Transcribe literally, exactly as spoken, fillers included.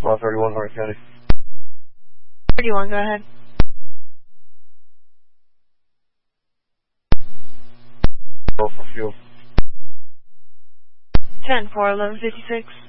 one thirty-one, Harnett County. thirty-one, go ahead. Go for fuel. ten four eleven fifty-six.